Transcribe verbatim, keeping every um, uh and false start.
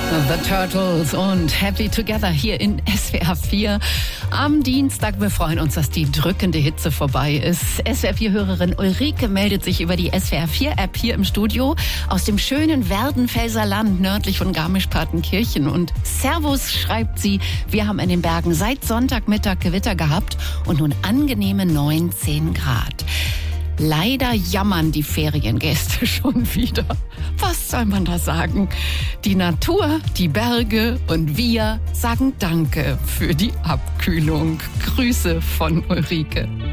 The Turtles und Happy Together hier in S W R vier am Dienstag. Wir freuen uns, dass die drückende Hitze vorbei ist. S W R vier-Hörerin Ulrike meldet sich über die S W R vier-App hier im Studio aus dem schönen Werdenfelser Land nördlich von Garmisch-Partenkirchen. Und Servus, schreibt sie, wir haben in den Bergen seit Sonntagmittag Gewitter gehabt und nun angenehme neunzehn Grad. Leider jammern die Feriengäste schon wieder. Was soll man da sagen? Die Natur, die Berge und wir sagen Danke für die Abkühlung. Grüße von Ulrike.